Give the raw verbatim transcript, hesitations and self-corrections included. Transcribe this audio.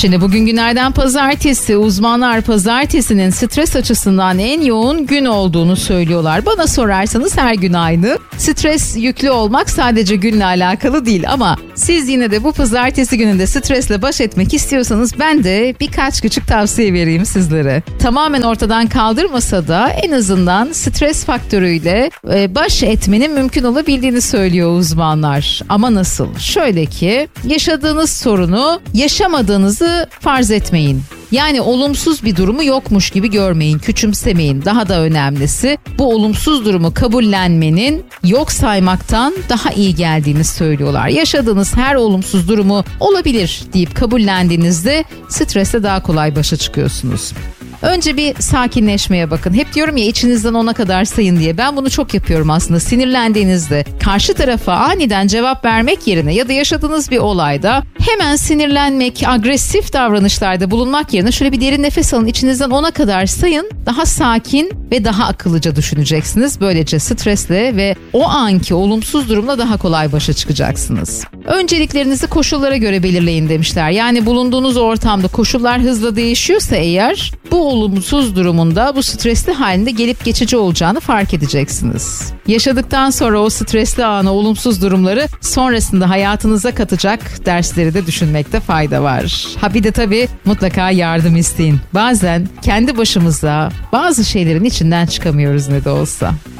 Şimdi bugün günlerden pazartesi. Uzmanlar pazartesinin stres açısından en yoğun gün olduğunu söylüyorlar. Bana sorarsanız her gün aynı. Stres yüklü olmak sadece günle alakalı değil ama siz yine de bu pazartesi gününde stresle baş etmek istiyorsanız ben de birkaç küçük tavsiye vereyim sizlere. Tamamen ortadan kaldırmasa da en azından stres faktörüyle baş etmenin mümkün olabildiğini söylüyor uzmanlar. Ama nasıl? Şöyle ki yaşadığınız sorunu yaşamadığınızı farz etmeyin. Yani olumsuz bir durumu yokmuş gibi görmeyin, küçümsemeyin. Daha da önemlisi bu olumsuz durumu kabullenmenin yok saymaktan daha iyi geldiğini söylüyorlar. Yaşadığınız her olumsuz durumu olabilir deyip kabullendiğinizde stresle daha kolay başa çıkıyorsunuz. Önce bir sakinleşmeye bakın. Hep diyorum ya içinizden ona kadar sayın diye. Ben bunu çok yapıyorum aslında. Sinirlendiğinizde karşı tarafa aniden cevap vermek yerine ya da yaşadığınız bir olayda hemen sinirlenmek, agresif davranışlarda bulunmak yerine şöyle bir derin nefes alın. İçinizden ona kadar sayın. Daha sakin ve daha akıllıca düşüneceksiniz. Böylece stresle ve o anki olumsuz durumla daha kolay başa çıkacaksınız. Önceliklerinizi koşullara göre belirleyin demişler. Yani bulunduğunuz ortamda koşullar hızla değişiyorsa eğer bu olumsuz durumunda bu stresli halinde gelip geçici olacağını fark edeceksiniz. Yaşadıktan sonra o stresli anı, olumsuz durumları sonrasında hayatınıza katacak dersleri de düşünmekte fayda var. Ha bir de tabii mutlaka yardım isteyin. Bazen kendi başımıza bazı şeylerin içinden çıkamıyoruz ne de olsa.